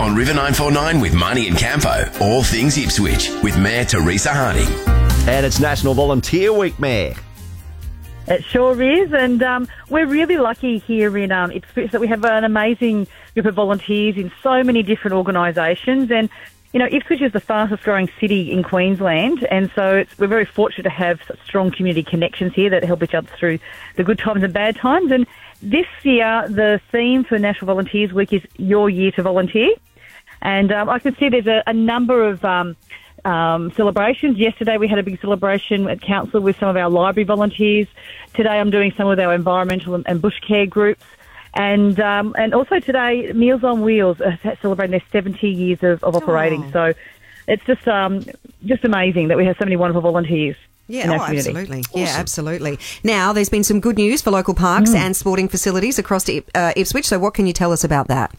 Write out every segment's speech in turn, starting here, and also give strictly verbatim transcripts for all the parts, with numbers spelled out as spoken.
on River nine four nine with Marnie and Campo. All things Ipswich with Mayor Teresa Harding. And it's National Volunteer Week, Mayor. It sure is, and um, we're really lucky here in um, Ipswich that we have an amazing group of volunteers in so many different organisations. And, you know, Ipswich is the fastest growing city in Queensland, and so it's, we're very fortunate to have such strong community connections here that help each other through the good times and bad times. And this year, the theme for National Volunteers Week is Your Year to Volunteer. And um, I can see there's a, a number of um, um, celebrations. Yesterday we had a big celebration at Council with some of our library volunteers. Today I'm doing some with our environmental and, and bush care groups. And um, and also today, Meals on Wheels are celebrating their seventy years of, of operating. Oh. So it's just um, just amazing that we have so many wonderful volunteers. Yeah, in our oh, community. absolutely. Awesome. Yeah, absolutely. Now, there's been some good news for local parks Mm. and sporting facilities across Ip- uh, Ipswich. So what can you tell us about that?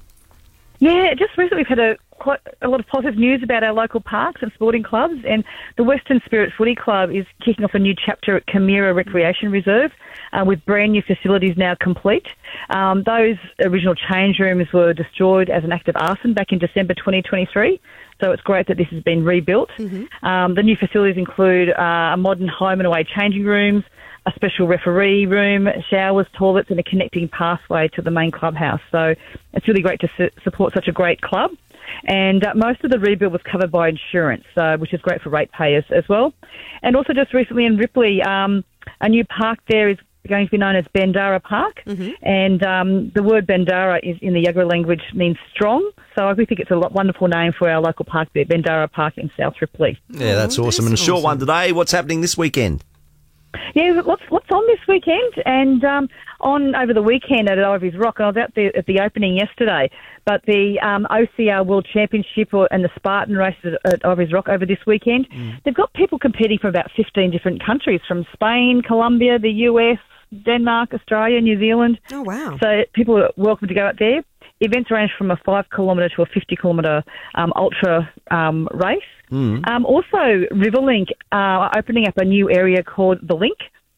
Yeah, just recently we've had a quite a lot of positive news about our local parks and sporting clubs, and the Western Spirit Footy Club is kicking off a new chapter at Camira Recreation Reserve uh, with brand new facilities now complete. Um, those original change rooms were destroyed as an act of arson back in December twenty twenty-three, so it's great that this has been rebuilt. Mm-hmm. Um, the new facilities include uh, a modern home and away changing rooms, a special referee room, showers, toilets, and a connecting pathway to the main clubhouse. So it's really great to su- support such a great club. And uh, most of the rebuild was covered by insurance, uh, which is great for ratepayers as well. And also just recently in Ripley, um, a new park there is going to be known as Bandara Park. Mm-hmm. And um, the word Bandara is in the Yagara language means strong. So we think it's a wonderful name for our local park there, Bandara Park in South Ripley. Yeah, that's Oh, awesome. that's And a short awesome. one today. What's happening this weekend? Yeah, what's what's on this weekend? And um, on over the weekend at Ivy's Rock, I was out there at the opening yesterday, but the um, O C R World Championship or, and the Spartan races at, at Ivy's Rock over this weekend, mm. they've got people competing from about fifteen different countries, from Spain, Colombia, the U S, Denmark, Australia, New Zealand. Oh, wow. So people are welcome to go out there. Events range from a five kilometre to a fifty kilometre um, ultra um, race. Mm. Um, also, Riverlink uh, are opening up a new area called The Link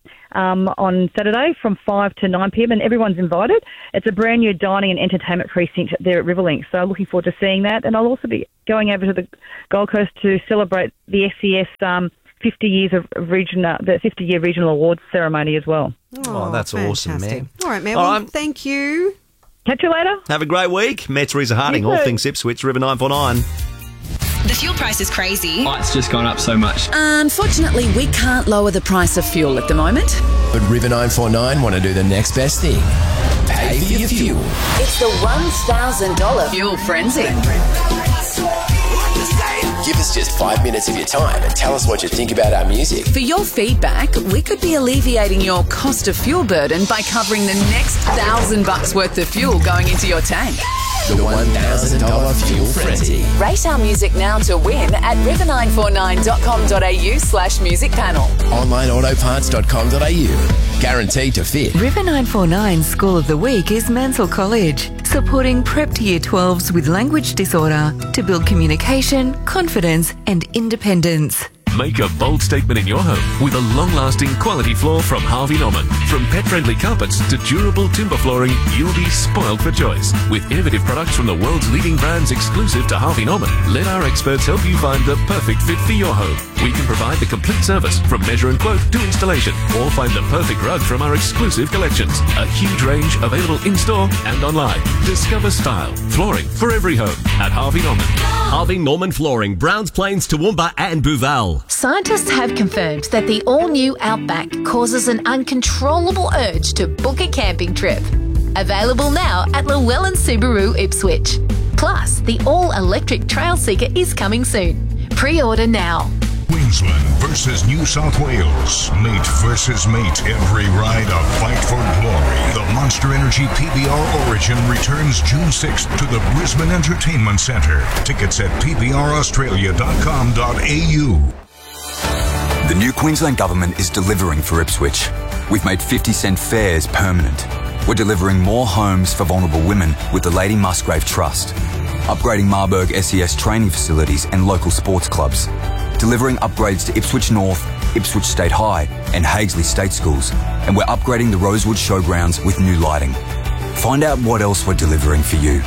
um, on Saturday from five to nine p.m. and everyone's invited. It's a brand new dining and entertainment precinct there at Riverlink, so looking forward to seeing that. And I'll also be going over to the Gold Coast to celebrate the S C S um, fifty years of regional, the fifty year regional awards ceremony as well. Oh, that's awesome, fantastic. man. All right, Mayor. All Well, right. thank you. Catch you later. Have a great week. Mayor Teresa Harding, You all too. things Ipswich, River nine four nine. The fuel price is crazy. Oh, it's just gone up so much. Unfortunately, we can't lower the price of fuel at the moment. But River nine four nine want to do the next best thing. Pay for your fuel. It's the one thousand dollars fuel frenzy. Give us just five minutes of your time and tell us what you think about our music. For your feedback, we could be alleviating your cost of fuel burden by covering the next thousand bucks worth of fuel going into your tank. The one thousand dollars Fuel Frenzy. Rate our music now to win at river nine four nine dot com dot a u slash music panel. online auto parts dot com dot a u. Guaranteed to fit. River nine four nine School of the Week is Mansell College, supporting prepped Year twelves with language disorder to build communication, confidence and independence. Make a bold statement in your home with a long-lasting quality floor from Harvey Norman. From pet-friendly carpets to durable timber flooring, you'll be spoiled for choice. With innovative products from the world's leading brands exclusive to Harvey Norman, let our experts help you find the perfect fit for your home. We can provide the complete service from measure and quote to installation, or find the perfect rug from our exclusive collections. A huge range available in-store and online. Discover style, flooring for every home at Harvey Norman. Harvey Norman Flooring, Browns Plains, Toowoomba and Booval. Scientists have confirmed that the all-new Outback causes an uncontrollable urge to book a camping trip. Available now at Llewellyn Subaru Ipswich. Plus, the all-electric Trail Seeker is coming soon. Pre-order now. Queensland versus New South Wales. Mate versus mate. Every ride a fight for glory. The Monster Energy P B R Origin returns June sixth to the Brisbane Entertainment Centre. Tickets at p b r australia dot com dot a u. The new Queensland Government is delivering for Ipswich. We've made fifty cent fares permanent. We're delivering more homes for vulnerable women with the Lady Musgrave Trust. Upgrading Marburg S E S training facilities and local sports clubs. Delivering upgrades to Ipswich North, Ipswich State High and Hagesley State Schools. And we're upgrading the Rosewood Showgrounds with new lighting. Find out what else we're delivering for you.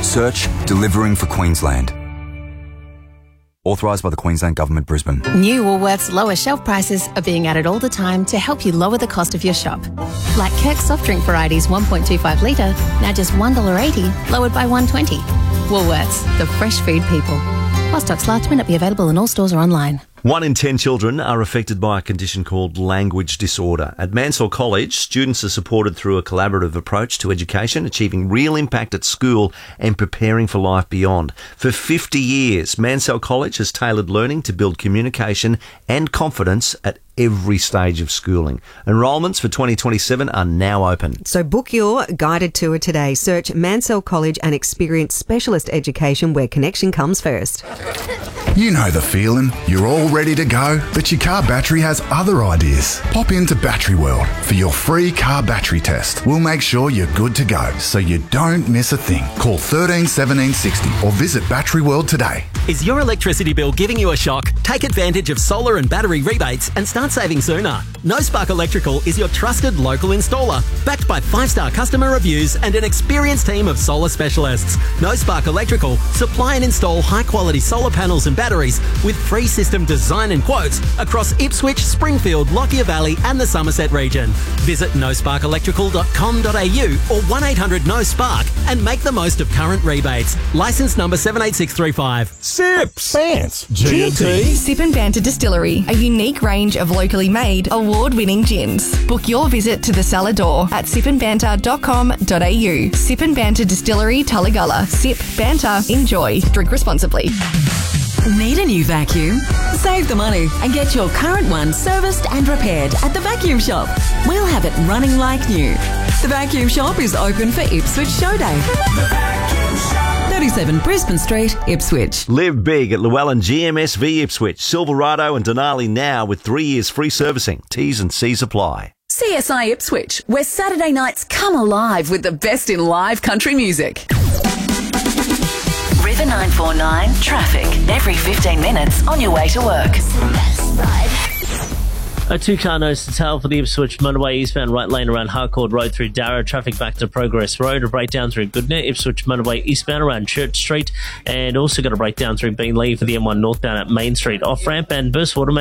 Search Delivering for Queensland. Authorised by the Queensland Government, Brisbane. New Woolworths lower shelf prices are being added all the time to help you lower the cost of your shop. Like Kirk soft drink varieties one point two five litre, now just one dollar eighty, lowered by one dollar twenty. Woolworths, the fresh food people. While stocks last may not be available in all stores or online. One in ten children are affected by a condition called language disorder. At Mansell College, students are supported through a collaborative approach to education, achieving real impact at school and preparing for life beyond. For fifty years, Mansell College has tailored learning to build communication and confidence at every stage of schooling. Enrolments for twenty twenty-seven are now open. So book your guided tour today. Search Mansell College and experience specialist education where connection comes first. You know the feeling. You're all ready to go, but your car battery has other ideas. Pop into Battery World for your free car battery test. We'll make sure you're good to go so you don't miss a thing. Call thirteen seventeen sixty or visit Battery World today. Is your electricity bill giving you a shock? Take advantage of solar and battery rebates and start saving sooner. No Spark Electrical is your trusted local installer, backed by five-star customer reviews and an experienced team of solar specialists. No Spark Electrical supply and install high-quality solar panels and batteries with free system design and quotes across Ipswich, Springfield, Lockyer Valley and the Somerset region. Visit no spark electrical dot com dot a u or one eight hundred no spark and make the most of current rebates. Licence number seven eight six three five. Sips, Bants, G and T. Sip and Banter Distillery, a unique range of locally made, award-winning gins. Book your visit to the cellar door at sip and banter dot com dot a u. Sip and Banter Distillery, Tullagalla. Sip, banter, enjoy. Drink responsibly. Need a new vacuum? Save the money and get your current one serviced and repaired at the Vacuum Shop. We'll have it running like new. The Vacuum Shop is open for Ipswich Show Day. thirty-seven Brisbane Street, Ipswich. Live big at Llewellyn G M S V Ipswich, Silverado and Denali now with three years free servicing. T's and C's apply. C S I Ipswich, where Saturday nights come alive with the best in live country music. River nine four nine traffic every fifteen minutes on your way to work. A two-car nose to tail for the Ipswich motorway eastbound right lane around Harcourt Road through Darra. Traffic back to Progress Road. A breakdown through Goodna. Ipswich motorway eastbound around Church Street. And also got a breakdown through Beenleigh for the M one northbound at Main Street. Off-ramp and Burstwater